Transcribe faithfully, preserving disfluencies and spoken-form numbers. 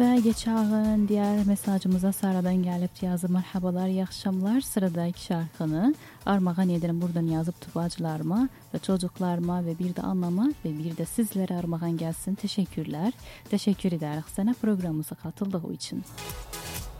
Ve geçen diğer mesajımıza Sara'dan gelip yazı merhabalar, iyi akşamlar. Sıradaki şarkını armağan ederim buradan yazıp tubacılarıma ve çocuklarıma ve bir de annama ve bir de sizlere armağan gelsin. Teşekkürler. Teşekkür ederim sana programımıza katıldığı için.